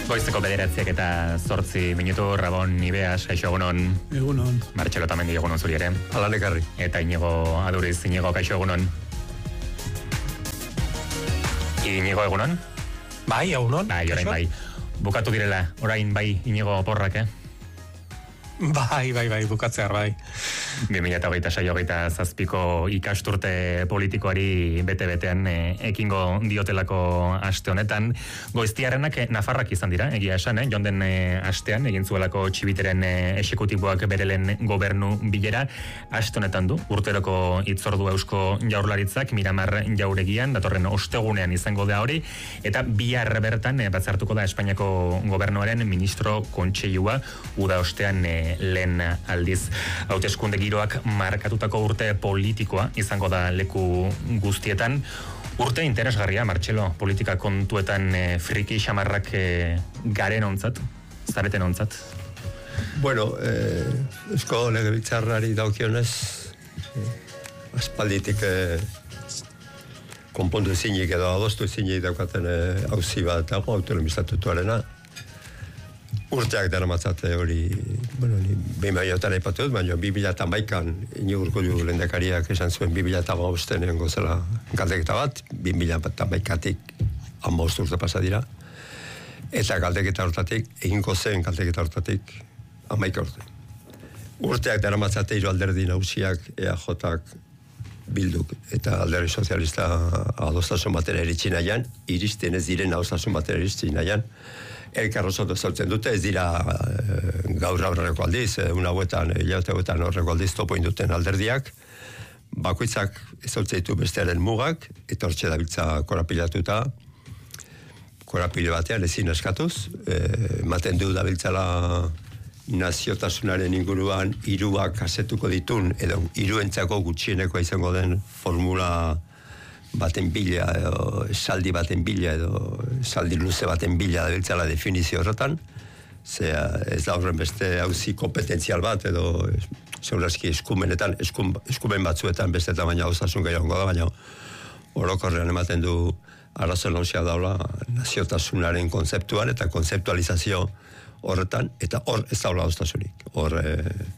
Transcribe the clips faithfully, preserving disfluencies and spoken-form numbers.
Goizeko bederatziak eta zortzi minutu, Rabon Ibeas, kaixo egunon. Egunon. Martxelo Tamendi egunon zuri ere. Alan ekarri. Eta Inigo Aduriz, Inigo, kaixo egunon. Inigo egunon? Bai, egunon. Bai, orain bai. Bukatu direla, orain bai, Inigo porrak, eh? Bai, bai, bai, bukatzear, bai. bi mila hogeita sei hogeita zazpiko ikasturte politikoari bete-betean e, ekingo diotelako aste honetan. Goiztiarrenak e, Nafarrak izan dira, egia esan, eh? Jonden e, astean, egin zuelako txibiteren e, esekutiboak berelen gobernu bilera, aste honetan du, urteroko itzordu eusko jaurlaritzak, Miramar jauregian, datorren ostegunean izango da hori, eta bihar bertan e, batzartuko da Espainiako gobernuaren ministro kontseilua, uda ostean e, lehen aldiz. Hauteskunde giroak markatutako urte politikoa izango da leku guztietan. Urte interesgarria, Martxelo, politika kontuetan e, friki xamarrak e, garen ontzat, zareten ontzat. Bueno, eh, eusko legebiltzarrari daukionez, eh, aspalditik eh, konpondu ezinik edo adostu ezinik daukaten eh, auzi bat dago, autonomistatutuarena. Urteak dara matzate hori, bueno, ni behin bainotan aipatu dut, baina bi mila eta hamaikan Inigo Urkullu lehendakariak esan zuen bi mila eta hamabosten egongo zela galdeketa bat, bi mila eta hamaikatik hamabost urte pasa dira, eta galdeketa hortatik, egingo zen galdeketa hortatik hamaika urte. Urteak dara matzate hiru alderdi nagusiak, E A Jak, Bilduk eta alderdi sozialista adostasun batera iritsi nahian, iristen ez diren adostasun batera iritsi nahian, elkarrozotu zautzen dute, ez dira e, gaur aurreko aldiz, e, una hauetan, hilabete hauetan horreko aldiz topo induten alderdiak, bakoitzak zautzen ditu bestearen mugak, eta hortxe dabiltza korapilatuta, korapile batean ezin eskatuz, e, maten du dabiltzala naziotasunaren inguruan hiruak kasetuko ditun, edo hiruentzako gutxieneko izango den formula baten bila, edo esaldi baten bila, edo esaldi luze baten bila dabiltzala definizio horretan, zera ez da horren beste hauzi kompetentzial bat, edo segurazki eskumenetan, eskum, eskumen batzuetan beste tamaina hauzasun gehiago da, baina orokorrean ematen du arazo nausia daula naziotasunaren konzeptuan eta konzeptualizazio horretan, eta hor ez daula hauztasunik. Hor e,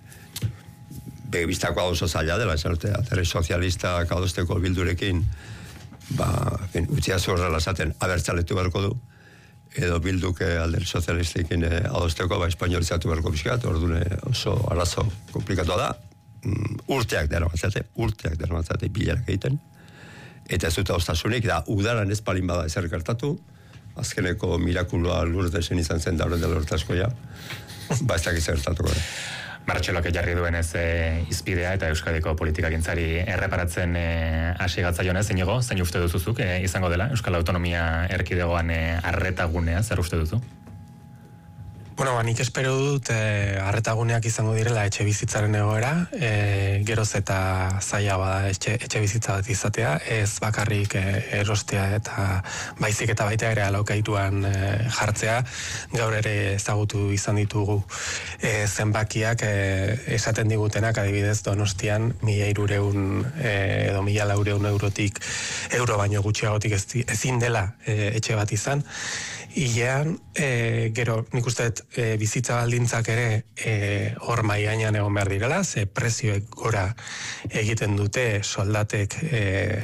begibistako hauzo zaila dela, esan dute, aterri sozialistak adosteko Bildurekin, ba, utziaz horrela esaten abertzaletu beharko du, edo Bilduk alderdi sozialistekin adosteko, ba, espainolizatu beharko bizkat, orduan oso arazo komplikatua da, mm, urteak dara matzate, urteak dara matzate bilerak egiten, eta ez dut adostasunik, da, udaran ez palin bada ezer gertatu, azkeneko mirakuloa Lurdesen izan zen dauren dela hortazkoia, ba, ez dakiz gertatuko da. Martxelok jarri duen ez e, izpidea eta Euskadiko politikagintzari erreparatzen e, hasi gatzaionez, Inigo, zein uste duzuzuk e, izango dela Euskal Autonomia Erkidegoan e, arretagunea, zer uste duzu? Bueno, ba, nik espero dut e, arretaguneak izango direla etxe bizitzaren egoera, e, geroz eta zaila bada etxe, etxe bizitza bat izatea, ez bakarrik e, erostea eta baizik eta baita ere alokaituan e, jartzea, gaur ere ezagutu izan ditugu e, zenbakiak e, esaten digutenak, adibidez Donostian mila hirureun e, edo mila laureun eurotik euro baino gutxiagotik ez, ezin dela e, etxe bat izan, hilean, e, gero nik uste e, bizitza baldintzak ere e, hor mai gainean egon behar direla, ze prezioek gora egiten dute, soldatek e,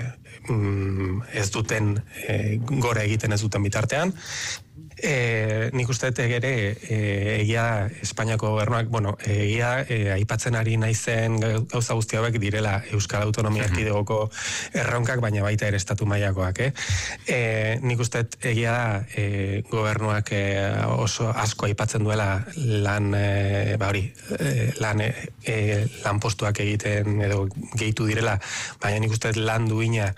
mm, ez duten e, gora egiten ez duten bitartean. E, nik uste ere e, egia Espainiako gobernuak, bueno, egia e, aipatzen ari naizen gauza guzti hauek direla Euskal Autonomia Erkidegoko erronkak, baina baita ere estatu mailakoak, eh? E, nik uste egia da e, gobernuak e, oso asko aipatzen duela lan e, ba hori, e, lan e, lanpostuak egiten edo gehitu direla, baina nik uste lan duina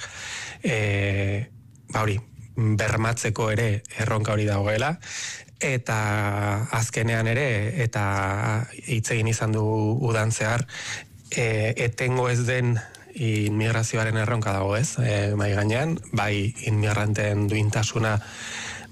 e, ba hori, bermatzeko ere erronka hori dagoela, eta azkenean ere, eta hitz egin izan du udan zehar, e, etengo ez den inmigrazioaren erronka dago ez, e, mai gainean, bai inmigranteen duintasuna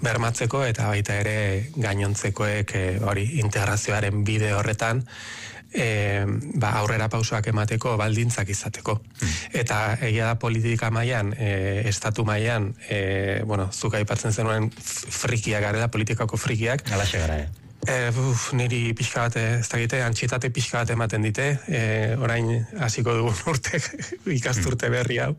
bermatzeko, eta baita ere gainontzekoek e, hori, integrazioaren bide horretan, e, ba, aurrera pausoak emateko baldintzak izateko. Eta egia da politika mailan, e, estatu mailan, e, bueno, zuk aipatzen zenuen frikiak garela, politikako frikiak. Alaxe gara, eh? E, uf, niri pixka bat, ez dakite, antxietate pixka bat ematen dite, e, orain hasiko dugun urte, ikasturte berri hau,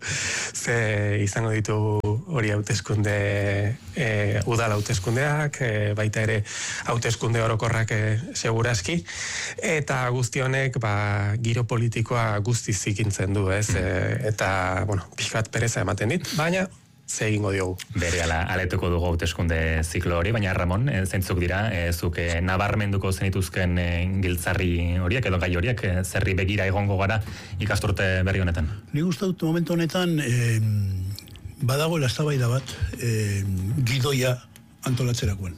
ze izango ditu hori hauteskunde, e, udal hauteskundeak, e, baita ere hauteskunde orokorrak e, segurazki, eta guzti honek, ba, giro politikoa guztiz zikintzen du, ez, e, eta, bueno, pixka bat pereza ematen dit, baina, ze egingo diogu. Bere ala, aletuko dugu hauteskunde ziklo hori, baina Ramon, e, zeintzuk dira, e, zuk e, nabarmenduko zenituzken e, giltzarri horiek edo gai horiek, e, zerri begira egongo gara ikasturte berri honetan? Ni uste dut momentu honetan e, badago eztabaida bat e, gidoia antolatzerakoan.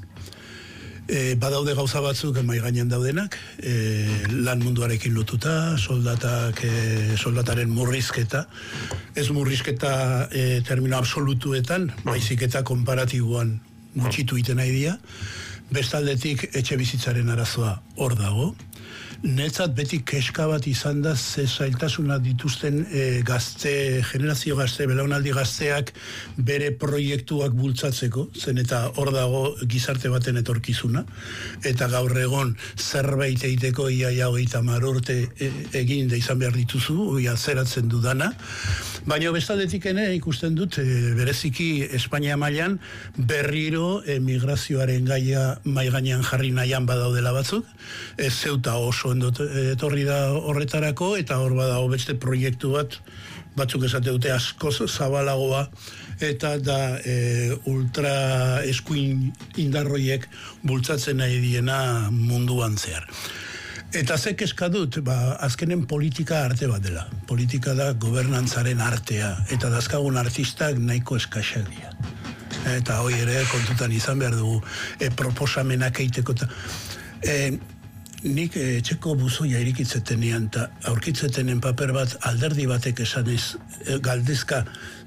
E, badaude gauza batzuk mai gainean daudenak, e, lan munduarekin lotuta, soldatak, e, soldataren murrizketa, ez murrizketa e, termino absolutuetan, baizik eta komparatiboan gutxitu iten nahi dira. Bestaldetik etxe bizitzaren arazoa hor dago. Netzat beti keska bat izan da ze zailtasunak dituzten e, gazte, generazio gazte, belaunaldi gazteak bere proiektuak bultzatzeko, zen eta hor dago gizarte baten etorkizuna, eta gaur egon zerbait egiteko iaia hogeita hamar urte e, egin da izan behar dituzu, ia zeratzen dudana, baina bestaldetik ene ikusten dut e, bereziki Espainia mailan berriro emigrazioaren gaia mai gainean jarri nahian badaudela batzuk, ez zeuta oso endot, etorri da horretarako, eta hor badago beste proiektu bat, batzuk esate dute askoz zabalagoa, eta da e, ultra eskuin indarroiek bultzatzen nahi diena munduan zehar. Eta ze kezka dut, ba, azkenen politika arte bat dela. Politika da gobernantzaren artea, eta dazkagun artistak nahiko eskaxak dira. Eta hoi ere kontutan izan behar dugu e, proposamenak eiteko. E, nik e, txeko buzoia irikitzetenean eta aurkitzetenen paper bat alderdi batek esanez, e, galdezka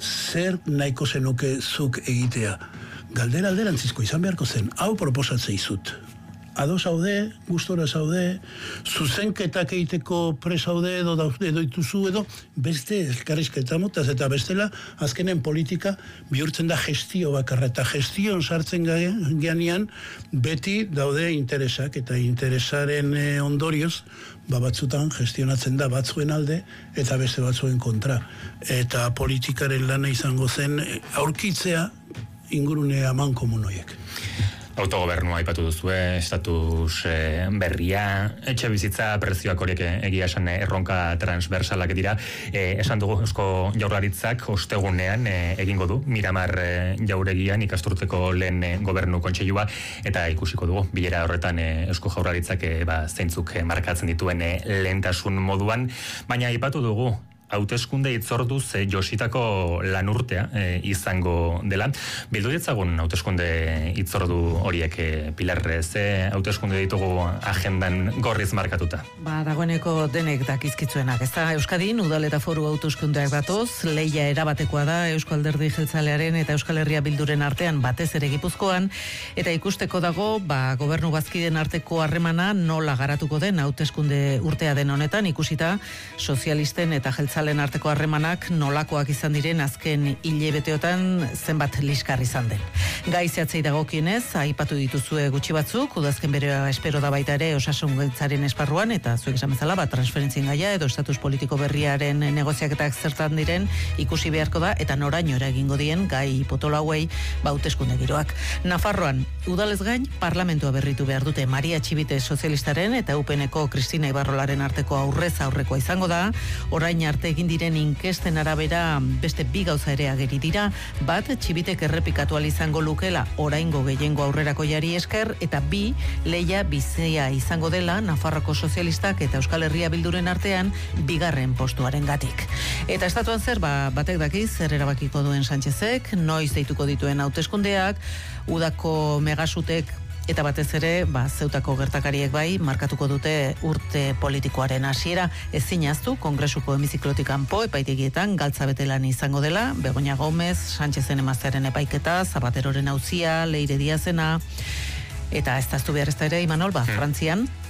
zer nahiko zenuke zuk egitea. Galdera alderantzizko izan beharko zen, hau proposatzea izut. Ado zaude, gustora zaude, zuzenketak egiteko presaude edo, edo ituzu edo, beste elkarrizketa motaz eta bestela, azkenen politika bihurtzen da gestio bakarra, eta gestion sartzen ganean beti daude interesak, eta interesaren eh, ondorioz, ba batzutan gestionatzen da batzuen alde eta beste batzuen kontra. Eta politikaren lana izango zen aurkitzea ingurune aman komunoiek. Autogobernua aipatu duzu, estatus berria, etxe bizitza prezioak horiek egia esan erronka transversalak dira. E, esan dugu Eusko Jaurlaritzak ostegunean e, egingo du, Miramar e, jauregian ikasturteko lehen e, gobernu kontseilua, eta ikusiko dugu, bilera horretan e, Eusko Jaurlaritzak e, ba, zeintzuk e, markatzen dituen e, lehentasun moduan, baina aipatu dugu, hauteskunde itzorduz e, jositako lanurtea e, izango dela. Bildu ditzagun hauteskunde itzordu horiek, e, Pilar, ze hauteskunde ditugu agendan gorriz markatuta? Ba, dagoeneko denek dakizkitzuenak, ez da, Euskadin, udal eta foru hauteskundeak datoz, lehia erabatekoa da Eusko Alderdi Jeltzalearen eta Euskal Herria Bilduren artean batez ere Gipuzkoan, eta ikusteko dago, ba, gobernu bazkiden arteko harremana nola garatuko den hauteskunde urtea den honetan, ikusita sozialisten eta jeltzalearen Jeltzalen arteko harremanak nolakoak izan diren azken hilebeteotan zenbat liskar izan den. Gai zehatzei dagokienez, aipatu dituzue gutxi batzuk, udazken bere espero da baita ere osasungintzaren esparruan, eta zuek esan bezala, bat transferentzien gaia edo estatus politiko berriaren negoziaketak zertan diren ikusi beharko da, eta noraino egingo dien gai potolo hauei ba hauteskunde giroak. Nafarroan, udalez gain, parlamentua berritu behar dute Maria Txibite sozialistaren eta U P N-ko Kristina Ibarrolaren arteko aurrez aurrekoa izango da, orain arte egin diren inkesten arabera beste bi gauza ere ageri dira, bat Txibitek errepikatu ahal izango lukela oraingo gehiengo aurrerako jari esker, eta bi lehia bizia izango dela Nafarroko sozialistak eta Euskal Herria Bilduren artean bigarren postuaren gatik. Eta estatuan zer, ba, batek dakiz, zer erabakiko duen Sánchezek, noiz deituko dituen hauteskundeak, udako megasutek eta batez ere, ba, zeutako gertakariek bai, markatuko dute urte politikoaren hasiera, ezin ahaztu Kongresuko hemiziklotik kanpo epaitegietan galtza betelan izango dela, Begoña Gómez, Sánchezen emaztearen epaiketa, Zapateroren auzia, Leire Diazena, eta ez daztu behar ez da ere, Imanol, ba, Frantzian,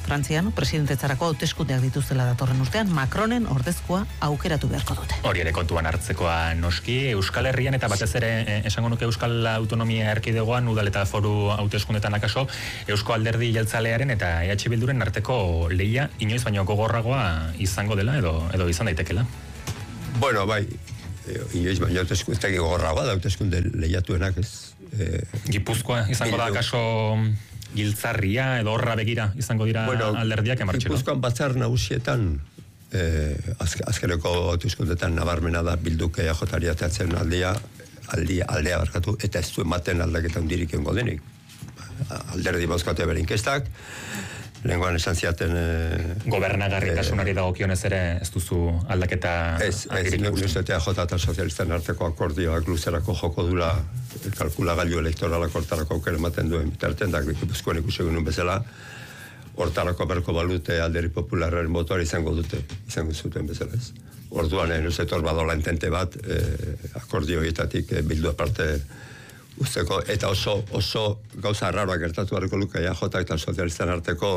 Frantzian presidentetzarako hauteskundeak dituztela datorren urtean Macronen ordezkoa aukeratu beharko dute. Hori ere kontuan hartzekoa noski, Euskal Herrian eta batez ere eh, esango nuke Euskal Autonomia Erkidegoan udal eta foru hauteskundetan akaso Eusko Alderdi Jeltzalearen eta E H Bilduren arteko lehia inoiz baino gogorragoa izango dela edo edo izan daitekela. Bueno, bai, inoiz baino hauteskunde gogorragoa da hauteskunde lehiatuenak ez. Eh, Gipuzkoa izango da akaso Giltzarria edo horra begira izango dira bueno, alderdiak emartxeko. Gipuzkoan batzar nagusietan eh, azke, azkeneko hauteskundetan nabarmena da Bilduk E J ari atatzen aldia, aldia, aldea barkatu, eta ez du ematen aldaketa hundirik egongo denik. Alderdi bozkatu bere inkestak, lehenkoan esan ziaten... E, Gobernagarritasunari eh, dagokionez ere ez duzu aldaketa... Ez, ez, Eustetea J eta sozialisten arteko akordioak luzerako joko dula kalkulagailu elektoralak hortarako aukera ematen duen bitarten, da Gipuzkoan ikusi genuen bezala, hortarako berko balute Alderdi Popularraren motoa izango dute, izango zuten bezala ez. Orduan, eh, nuzetor badola entente bat, eh, akordioetatik eh, Bildu aparte usteko, eta oso, oso gauza arraroak gertatu barriko luke E J eta sozialisten arteko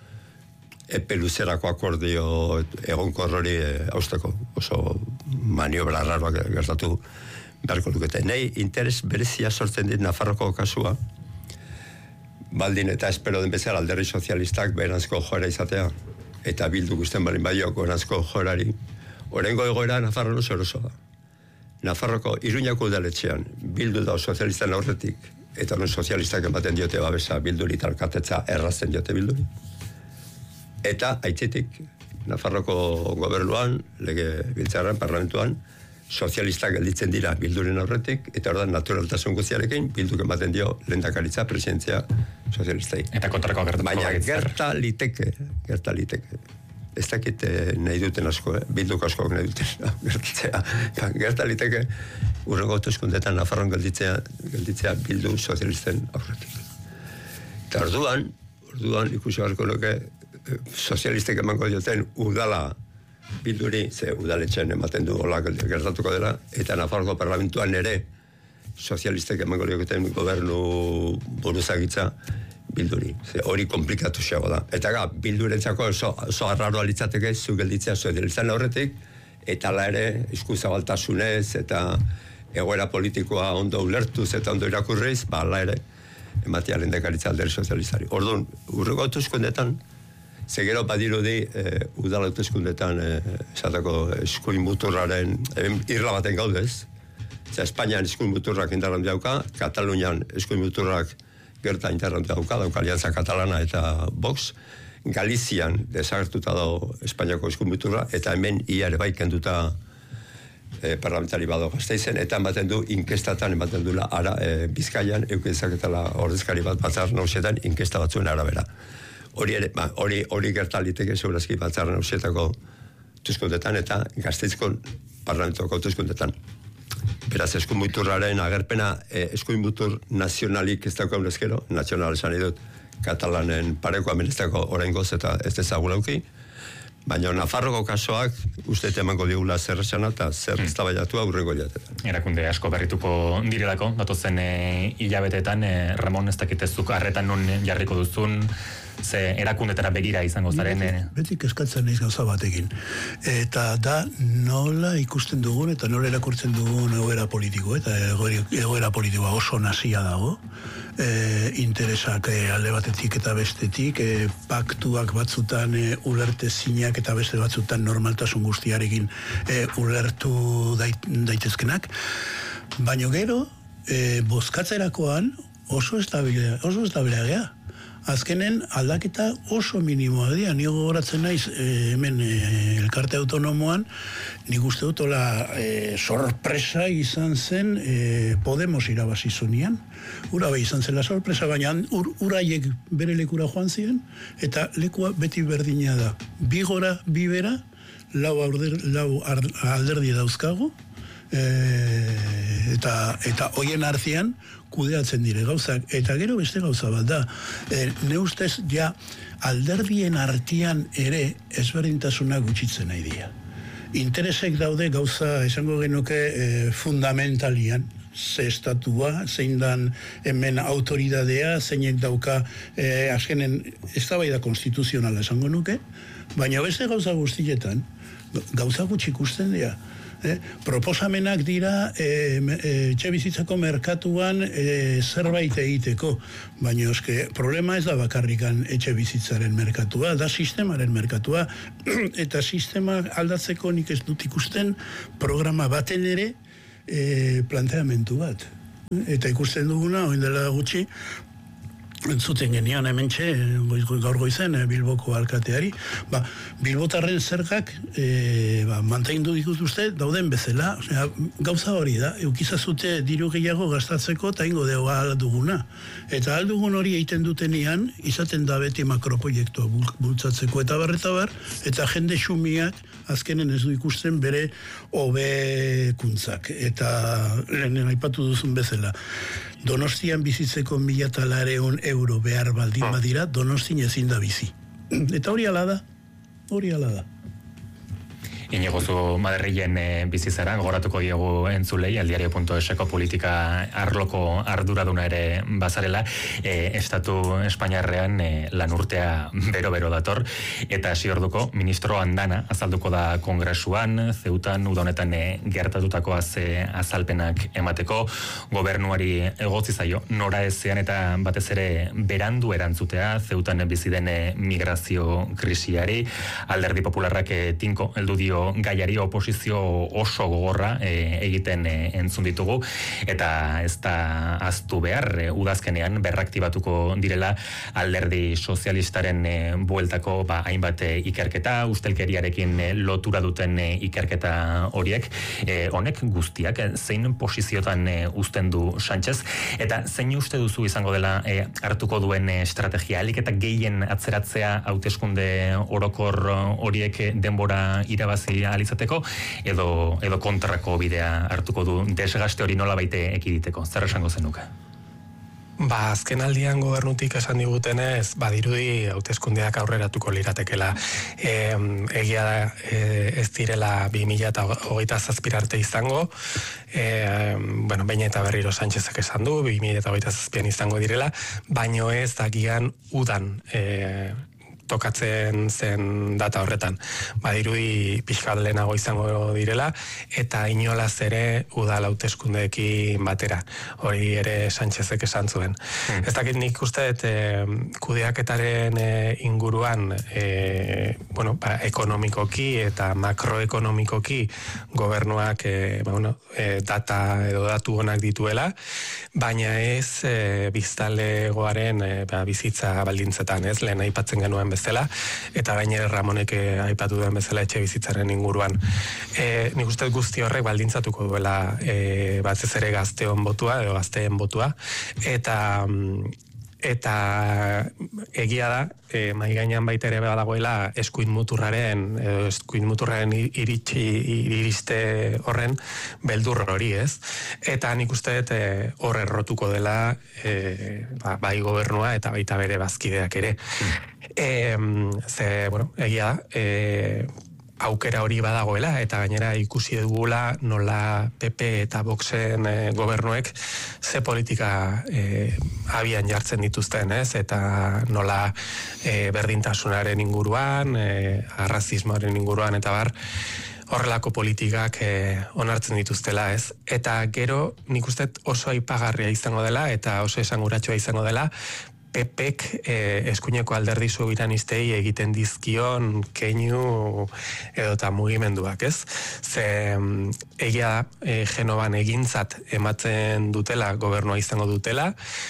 epe luzerako akordio egonkorrori eh, austeko, oso maniobra arraroak gertatu beharko lukete. Nei interes berezia sortzen dit Nafarroko kasua, baldin eta espero den bezala Alderdi Sozialistak beranzko joera izatea, eta Bildu guztien balin baiok beranzko joerari, orengo egoera Nafarroan oso eroso da. Nafarroko Iruñako udaletxean Bildu da sozialistan aurretik, eta non sozialistak ematen diote babesa Bilduri talkatetza errazten diote Bilduri. Eta aitzitik Nafarroko gobernuan, lege biltzarran, parlamentuan, sozialistak gelditzen dira Bilduren aurretik, eta ordan naturaltasun guztiarekin Bilduk ematen dio lehendakaritza presidentzia sozialistai. Eta kontrako gertatu. Baina gerta liteke, gerta liteke. Ez dakit nahi duten asko, eh? Bilduk asko nahi duten gertatzea. Gerta liteke urrengo hauteskundetan Nafarroan gelditzea, gelditzea Bildu sozialisten aurretik. Eta orduan, orduan ikusi beharko nuke sozialistek emango dioten udala Bilduri, ze udaletxean ematen du hola gertatuko dela, eta Nafarroko parlamentuan ere sozialistek emango dioten gobernu buruzagitza Bilduri. Ze hori komplikatu xago da. Eta ga, Bildurentzako oso, oso arraroa litzateke zu gelditzea sozialistan aurretik, eta la ere eskuzabaltasunez eta egoera politikoa ondo ulertuz eta ondo irakurriz, ba, la ere ematea lehendakaritza Alderdi Sozialistari. Orduan, urreko hauteskundetan, zegero badirudi eh, udal hauteskundetan eh, esatako eskuin muturraren irla baten gaudez. Zer, Espainian eskuin muturrak indarran dauka, Katalunian eskuin muturrak gerta indarran dauka, dauka Alianza Katalana eta Vox, Galizian desagertuta dago Espainiako eskuin muturra, eta hemen ia ere bai kenduta eh, parlamentari bado Gasteizen, eta ematen du inkestatan ematen dula ara eh, Bizkaian eukizaketala ordezkari bat batzar nausietan inkesta batzuen arabera. Hori ere, ba, hori, hori gerta liteke segurazki batzar nausietako hauteskundetan eta Gasteizko parlamentoko hauteskundetan. Beraz, eskuin muturraren agerpena eh, eskuin mutur nazionalik ez daukaun ezkero, nazional esan idut, Katalanen pareko ameneztako oraingoz eta ez ezagulauki, baina Nafarroko kasoak uste emango digula zer esana eta zer hmm. eztabaidatu aurreko hilabetetan. Erakunde asko berrituko direlako, datozen e, hilabetetan, e, Ramon ez dakitezuk harretan nun jarriko duzun, ze erakundetara begira izango zaren. Beti, beti keskatzen naiz gauza batekin. Eta da nola ikusten dugun eta nola erakurtzen dugun egoera politiko, eta egoera politikoa oso nazia dago. E, interesak e, alde batetik eta bestetik, e, paktuak batzutan e, ulertezinak eta beste batzutan normaltasun guztiarekin e, ulertu dait, daitezkenak. Baina gero, e, bozkatzerakoan oso estabilea, oso estabilea gea. Azkenen aldaketa oso minimoa dira. Ni gogoratzen naiz e, hemen e, elkarte autonomoan, nik uste dut ola e, sorpresa izan zen e, Podemos irabazi zunean. Ura bai izan zela sorpresa, baina ur, uraiek bere lekura joan ziren, eta lekua beti berdina da. Bi gora, bi bera, lau, aurder, lau alderdi dauzkago, e, eta, eta hoien artean kudeatzen dire gauzak, eta gero beste gauza bat da. E, ne ustez, ja, alderdien artean ere ezberdintasunak gutxitzen nahi dira. Interesek daude gauza esango genuke e, fundamentalian, ze estatua, zein dan hemen autoridadea, zeinek dauka eh, azkenen eztabaida konstituzionala esango nuke, baina beste gauza guztietan, gauza gutxi ikusten dira. Eh? Proposamenak dira eh, eh, etxebizitzako merkatuan eh, zerbait egiteko, baina eske problema ez da bakarrikan etxebizitzaren merkatua, da sistemaren merkatua, eta sistema aldatzeko nik ez dut ikusten programa baten ere eh, planteamentu bat. Eta ikusten duguna, oin dela gutxi, entzuten genian hementxe, gaur goizen, Bilboko alkateari, ba, Bilbotarren zergak e, ba, mantaindu dituzte dauden bezala, osea, gauza hori da, eukizazute diru gehiago gastatzeko eta ingo deo duguna. Eta aldugun hori egiten dutenean, izaten da beti makroproiektua bultzatzeko eta barreta bar, eta jende xumiak azkenen ez du ikusten bere hobekuntzak. Eta lehenen aipatu duzun bezala. Donostian bizitzeko mila talareun euro behar baldin badira, Donostin ezin da bizi. Eta hori ala da, hori ala da. Inigozu Madrilen e, bizizara, gogoratuko diogu entzulei, aldiario puntu eseko politika arloko arduraduna ere bazarela, e, Estatu Espainiarrean e, lanurtea bero-bero dator, eta hasi orduko ministro andana azalduko da kongresuan, Zeutan udonetan e, gertatutakoaz e, azalpenak emateko, gobernuari egotzi zaio, nora ezean eta batez ere berandu erantzutea, Zeutan biziden e, migrazio krisiari, Alderdi Popularrak e, tinko heldu dio gaiari oposizio oso gogorra e, egiten e, entzun ditugu, eta ez da aztu behar, e, udazkenean berraktibatuko direla Alderdi Sozialistaren e, bueltako ba, hainbat e, ikerketa, ustelkeriarekin e, lotura duten e, ikerketa horiek, e, honek guztiak e, zein posiziotan e, uzten du Sánchez, eta zein uste duzu izango dela e, hartuko duen e, estrategia, alik eta gehien atzeratzea hauteskunde orokor horiek denbora irabazi alizateko, edo, edo kontrako bidea hartuko du desgaste hori nola baite ekiditeko, zer esango zenuke? Ba, azken aldian gobernutik esan digutenez, badirudi hauteskundeak aurreratuko liratekela. E, egia da, e, ez direla bi mila hogeita zazpi arte izango, e, bueno, baina eta berriro Sánchezek esan du, bi mila hogeita zazpian izango direla, baino ez dagian udan e, tokatzen zen data horretan. Badirudi pixkat lehenago izango direla, eta inolaz ere udal hauteskundeekin batera. Hori ere Sánchezek esan zuen. Hmm. Ez dakit nik uste dut e, kudeaketaren e, inguruan e, bueno, ba, ekonomikoki eta makroekonomikoki gobernuak e, bueno, e, data edo datu onak dituela, baina ez e, biztanlegoaren e, ba, bizitza baldintzetan, ez, lehen aipatzen genuen bezala, eta gainera Ramonek aipatu duen bezala etxe bizitzaren inguruan. E, nik uste guzti horrek baldintzatuko duela e, batez ere gazteon botua, edo gazteen botua, eta eta egia da, e, mai gainean baita ere badagoela eskuin muturraren, edo eskuin muturraren iritsi, iriste horren beldur hori, ez? Eta nik uste dut e, hor errotuko dela e, ba, bai gobernua eta baita bere bazkideak ere. E, ze, bueno, egia da, e, aukera hori badagoela, eta gainera ikusi dugula nola P P eta Voxen e, gobernuek ze politika e, abian jartzen dituzten, ez? Eta nola e, berdintasunaren inguruan, e, arrazismoaren inguruan, eta bar, horrelako politikak e, onartzen dituztela, ez? Eta gero, nik uste oso aipagarria izango dela, eta oso esanguratsua izango dela, P Pek eh, eskuineko alderdi soberanistei egiten dizkion keinu edota mugimenduak, ez? Ze egia da, e, Genovan egintzat ematzen dutela, gobernua izango dutela,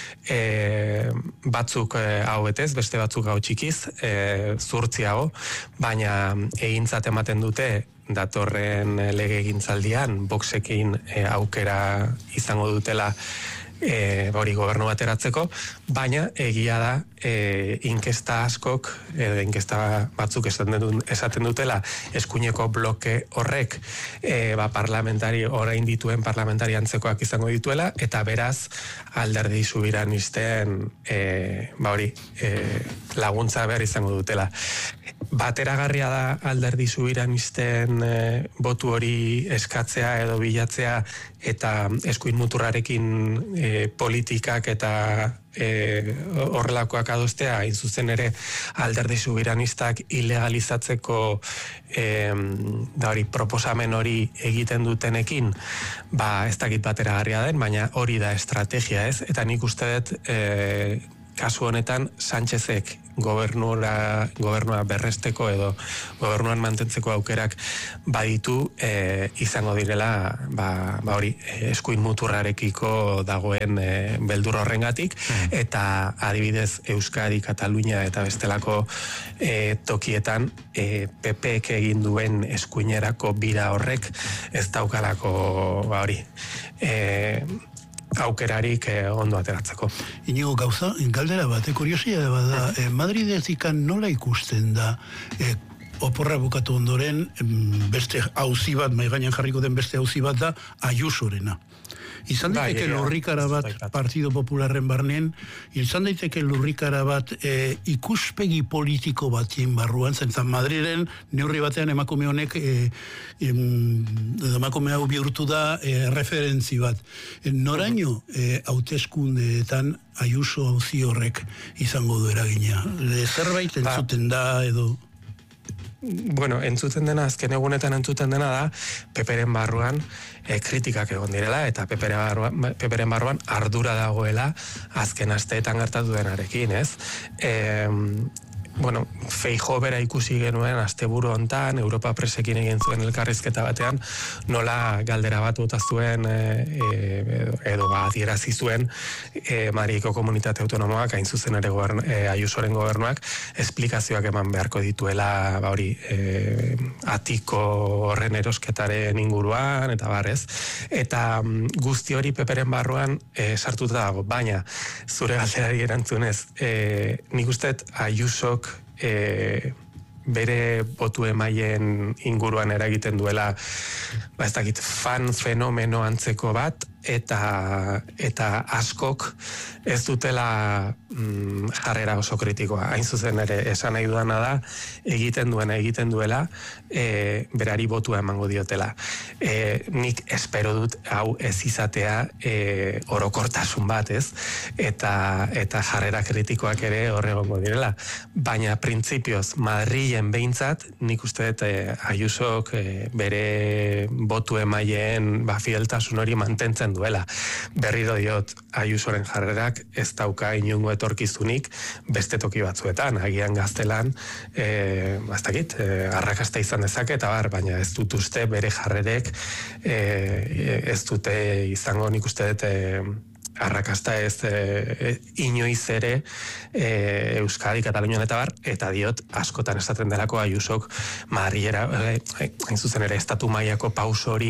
e, batzuk e, hau betez, beste batzuk hau txikiz, e, zurtziago, baina egintzat ematen dute datorren lege egintzaldian, Voxekin e, aukera izango dutela E, hori gobernu bateratzeko, baina egia da e, inkesta askok, edo inkesta batzuk esaten, esaten dutela eskuineko bloke horrek e, ba, parlamentari, orain dituen parlamentari antzekoak izango dituela, eta beraz alderdi soberanisten e, ba hori e, laguntza behar izango dutela. Bateragarria da alderdi soberanisten e, botu hori eskatzea edo bilatzea eta eskuin muturrarekin e, politikak eta e, horrelakoak adostea, hain zuzen ere alderdi subiranistak ilegalizatzeko e, da hori proposamen hori egiten dutenekin, ba ez dakit bateragarria den, baina hori da estrategia, ez? Eta nik uste dut e, kasu honetan Sánchezek gobernura, gobernua berresteko edo gobernuan mantentzeko aukerak baditu e, izango direla ba, ba hori eskuin muturrarekiko dagoen e, beldur horrengatik, eta adibidez Euskadi, Katalunia eta bestelako e, tokietan e, P Pek egin duen eskuinerako bira horrek ez daukalako ba hori e, aukerarik eh, ondo ateratzeko. Inigo, gauza, galdera bat, kuriosia da bada, eh, Madridezikan nola ikusten da eh, oporra bukatu ondoren beste auzi bat, mai gainean jarriko den beste auzi bat da Ayusorena. Izan daiteke lurrikara bat Partido Popularren barnean, izan daiteke lurrikara bat e, ikuspegi politiko batien barruan, zentzan Madrilen neurri batean emakume honek e, emakume hau bihurtu da e, referentzi bat. E, noraino e, hauteskundeetan Ayuso auzi horrek izango du eragina? E, zerbait entzuten da edo... Bueno, entzuten dena, azken egunetan entzuten dena da, Peperen barruan e, kritikak egon direla, eta Peperen barruan, Peperen barruan ardura dagoela azken asteetan gertatu denarekin, ez? E, bueno, Feijóo bera ikusi genuen asteburu hontan, Europa Presekin egin zuen elkarrizketa batean, nola galdera bat bota zuen e, e, edo ba adierazi zuen e, Madrileko komunitate autonomoak, hain zuzen ere gobern, e, Ayusoren gobernuak esplikazioak eman beharko dituela ba hori e, atiko horren erosketaren inguruan eta barrez, eta guzti hori Peperen barruan e, sartuta dago, baina zure galderari erantzunez, e, nik usteet Ayusok E, bere botu emaien inguruan eragiten duela ba ez dakit fan fenomeno antzeko bat, eta eta askok ez dutela mm, jarrera oso kritikoa. Hain zuzen ere esan nahi dudana da egiten duena egiten duela e, berari botua emango diotela. E, nik espero dut hau ez izatea e, orokortasun bat, ez? Eta eta jarrera kritikoak ere hor egongo direla. Baina printzipioz Madrilen behintzat nik uste dut e, Ayusok e, bere botu emaileen ba fideltasun hori mantentzen duela. Berriro diot, Ayusoren jarrerak ez dauka inungo etorkizunik beste toki batzuetan, agian Gaztelan e, ez dakit, e, arrakasta izan dezake eta bar, baina ez dut uste bere jarrerek e, ez dute izango nik uste dut e, arrakasta ez e, inoiz ere e, Euskadi, Katalunian eta bar, eta diot askotan esaten delako Ayusok Madrilera, hain e, zuzen ere estatu mailako pauso hori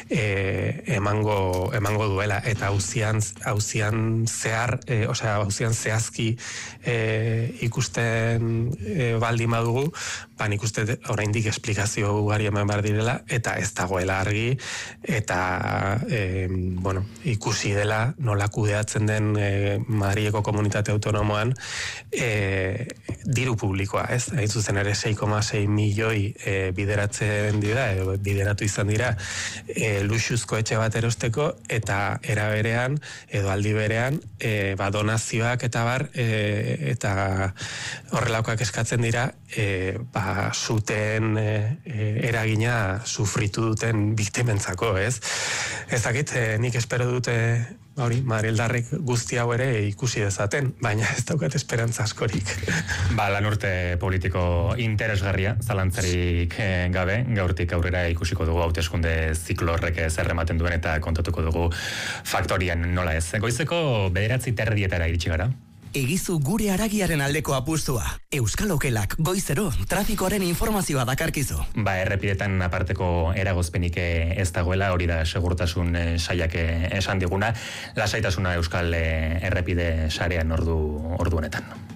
e, emango, emango duela, eta auzian, auzian zehar, e, osea, auzian zehazki e, ikusten e, baldin badugu, ba nik uste oraindik esplikazio ugari eman behar direla, eta ez dagoela argi, eta e, bueno, ikusi dela nola kudeatzen den e, Madrileko komunitate autonomoan e, diru publikoa, ez? Hain zuzen ere sei koma sei milioi e, bideratzen dira, e, bideratu izan dira e, luxuzko etxe bat erosteko, eta era berean, edo aldi berean, e, ba, donazioak eta bar, e, eta horrelakoak eskatzen dira, e, ba, zuten e, eragina sufritu duten biktimentzako, ez? Ez dakit, e, nik espero dute hori, madrildarrek guzti hau ere ikusi dezaten, baina ez daukat esperantza askorik. Ba, lan urte politiko interesgarria, zalantzarik gabe, gaurtik aurrera ikusiko dugu hauteskunde ziklo horrek zer ematen duen eta kontatuko dugu faktorian nola ez. Goizeko bederatzi terdietara iritsi gara. Egizu gure haragiaren aldeko apustua. Euskal Okelak goizero trafikoaren informazioa dakarkizu. Ba, errepidetan aparteko eragozpenik ez dagoela, hori da segurtasun saiak esan diguna, lasaitasuna Euskal errepide sarean ordu, ordu honetan.